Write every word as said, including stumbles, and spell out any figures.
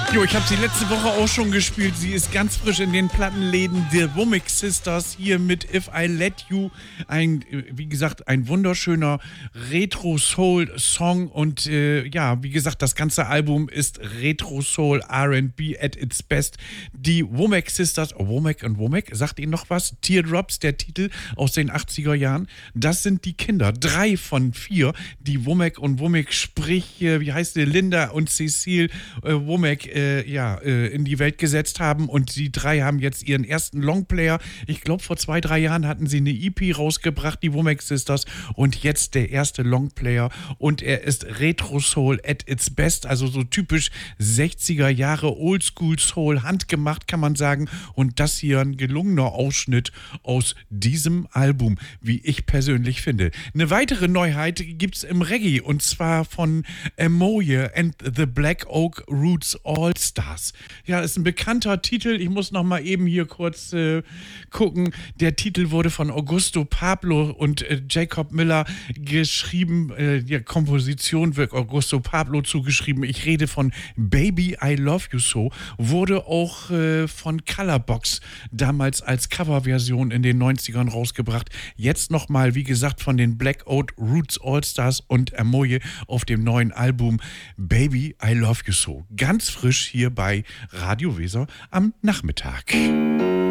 Jo, ich habe sie letzte Woche auch schon gespielt. Sie ist ganz frisch in den Plattenläden. The Womack Sisters hier mit If I Let You. Ein, wie gesagt, ein wunderschöner Retro-Soul-Song. Und äh, ja, wie gesagt, das ganze Album ist Retro-Soul R and B at its best. Die Womack Sisters, oh, Womack und Womack, sagt Ihnen noch was? Teardrops, der Titel aus den achtziger Jahren. Das sind die Kinder, drei von vier, die Womack und Womack, sprich, äh, wie heißt sie, Linda und Cecile äh, Womack, äh, ja, äh, in die Welt gesetzt haben, und die drei haben jetzt ihren ersten Longplayer. Ich glaube, vor zwei, drei Jahren hatten sie eine E P rausgebracht, die Womack Sisters, und jetzt der erste Longplayer, und er ist Retro Soul at its best, also so typisch sechziger Jahre Oldschool Soul, handgemacht kann man sagen, und das hier ein gelungener Ausschnitt aus diesem Album, wie ich persönlich finde. Eine weitere Neuheit gibt's im Reggae, und zwar von Amoye and the Black Oak Roots All Stars. Ja, ist ein bekannter Titel. Ich muss noch mal eben hier kurz äh, gucken. Der Titel wurde von Augusto Pablo und äh, Jacob Miller geschrieben. Äh, die Komposition wird Augusto Pablo zugeschrieben. Ich rede von Baby, I Love You So. Wurde auch äh, von Colorbox damals als Coverversion in den neunzigern rausgebracht. Jetzt noch mal, wie gesagt, von den Black Oak Roots All Stars und Amoye auf dem neuen Album Baby, I Love You So. Ganz frisch hier bei Radio Weser am Nachmittag.